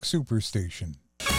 Superstation.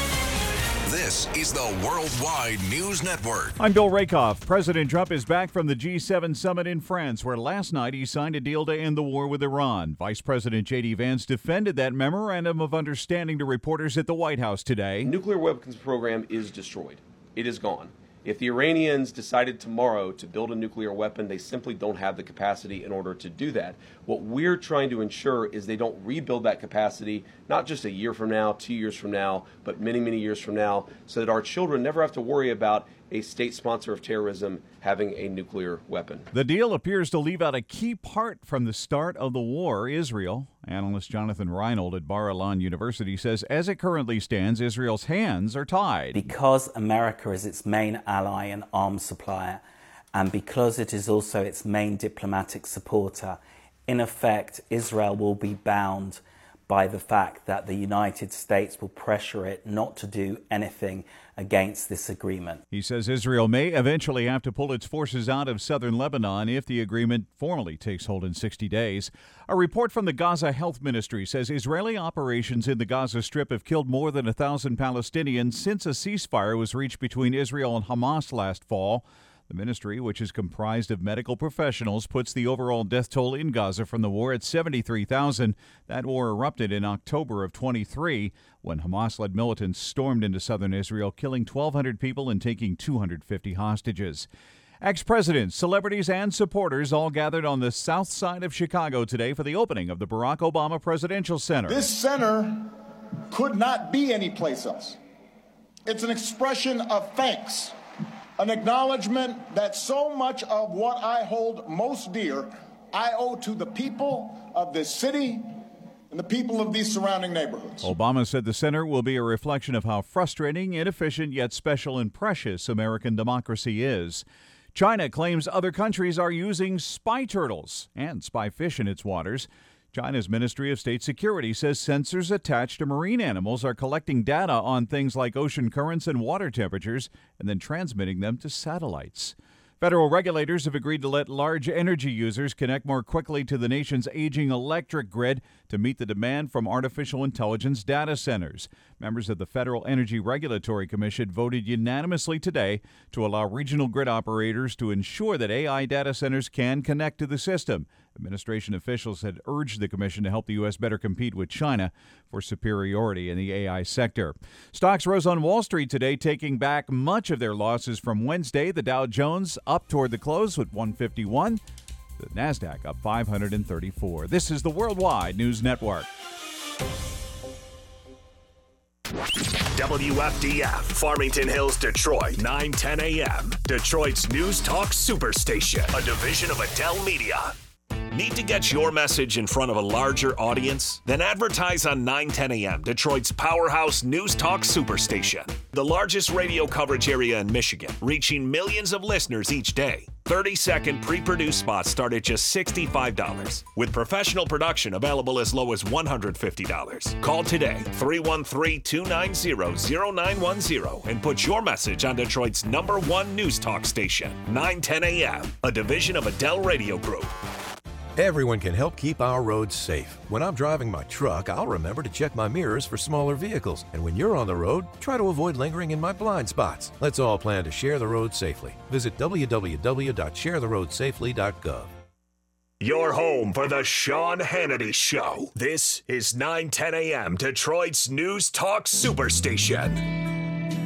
This is the Worldwide News Network. I'm Bill Rakoff. President Trump is back from the G7 summit in France, where last night he signed a deal to end the war with Iran. Vice President J.D. Vance defended that memorandum of understanding to reporters at the White House today. Nuclear weapons program is destroyed. It is gone. If the Iranians decided tomorrow to build a nuclear weapon, they simply don't have the capacity in order to do that. What we're trying to ensure is they don't rebuild that capacity, not just a year from now, 2 years from now, but many, many years from now, so that our children never have to worry about a state sponsor of terrorism having a nuclear weapon. The deal appears to leave out a key part from the start of the war, Israel. Analyst Jonathan Reinhold at Bar-Ilan University says as it currently stands, Israel's hands are tied. Because America is its main ally and arms supplier, and because it is also its main diplomatic supporter, in effect, Israel will be bound by the fact that the United States will pressure it not to do anything against this agreement. He says Israel may eventually have to pull its forces out of southern Lebanon if the agreement formally takes hold in 60 days. A report from the Gaza Health Ministry says Israeli operations in the Gaza Strip have killed more than 1,000 Palestinians since a ceasefire was reached between Israel and Hamas last fall. The ministry, which is comprised of medical professionals, puts the overall death toll in Gaza from the war at 73,000. That war erupted in October of 23 when Hamas-led militants stormed into southern Israel, killing 1,200 people and taking 250 hostages. Ex-presidents, celebrities, and supporters all gathered on the south side of Chicago today for the opening of the Barack Obama Presidential Center. This center could not be anyplace else. It's an expression of thanks. An acknowledgement that so much of what I hold most dear, I owe to the people of this city and the people of these surrounding neighborhoods. Obama said the center will be a reflection of how frustrating, inefficient, yet special and precious American democracy is. China claims other countries are using spy turtles and spy fish in its waters. China's Ministry of State Security says sensors attached to marine animals are collecting data on things like ocean currents and water temperatures and then transmitting them to satellites. Federal regulators have agreed to let large energy users connect more quickly to the nation's aging electric grid to meet the demand from artificial intelligence data centers. Members of the Federal Energy Regulatory Commission voted unanimously today to allow regional grid operators to ensure that AI data centers can connect to the system. Administration officials had urged the commission to help the U.S. better compete with China for superiority in the AI sector. Stocks rose on Wall Street today, taking back much of their losses from Wednesday. The Dow Jones up toward the close with 151. The NASDAQ up 534. This is the Worldwide News Network. WFDF, Farmington Hills, Detroit, 9:10 a.m. Detroit's News Talk Superstation, a division of Adele Media. Need to get your message in front of a larger audience? Then advertise on 9:10 a.m., Detroit's powerhouse News Talk Superstation. The largest radio coverage area in Michigan, reaching millions of listeners each day. 30-second pre-produced spots start at just $65, with professional production available as low as $150. Call today, 313-290-0910, and put your message on Detroit's #1 News Talk station, 9:10 a.m., a division of Adele Radio Group. Everyone can help keep our roads safe. When I'm driving my truck, I'll remember to check my mirrors for smaller vehicles. And when you're on the road, try to avoid lingering in my blind spots. Let's all plan to share the road safely. Visit www.sharetheroadsafely.gov. Your home for the Sean Hannity Show. This is 9:10 a.m. Detroit's News Talk Superstation.